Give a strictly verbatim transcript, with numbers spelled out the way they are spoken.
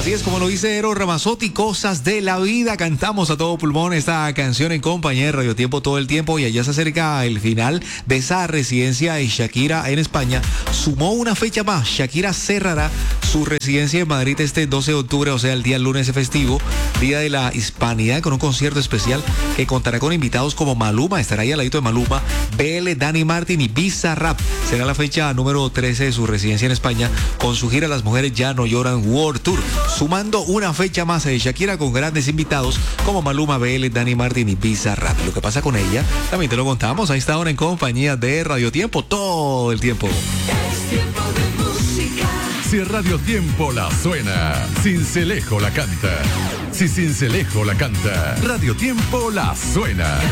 Así es como lo dice Eros Ramazzotti, Cosas de la Vida. Cantamos a todo pulmón esta canción en compañía de Radio Tiempo todo el tiempo, y allá se acerca el final de esa residencia de Shakira en España. Sumó una fecha más. Shakira cerrará su residencia en Madrid este doce de octubre, o sea, el día lunes festivo, Día de la Hispanidad, con un concierto especial que contará con invitados como Maluma, estará ahí al ladito de Maluma, B L, Dani Martin y Bizarrap. Será la fecha número trece de su residencia en España, con su gira Las Mujeres Ya No Lloran World Tour, sumando una fecha más de Shakira con grandes invitados como Maluma, B L, Dani Martin y Bizarrap. Lo que pasa con ella, también te lo contamos a esta hora en compañía de Radio Tiempo todo el tiempo. Es tiempo de música. Si Radio Tiempo la suena, Sincelejo la canta. Si Sincelejo la canta, Radio Tiempo la suena.